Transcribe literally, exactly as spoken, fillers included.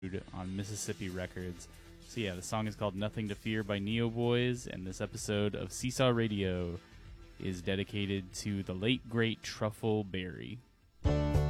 on Mississippi Records. So yeah, the song is called Nothing to Fear by Neo Boys, and this episode of Seesaw Radio is dedicated to the late, great Truffle Berry.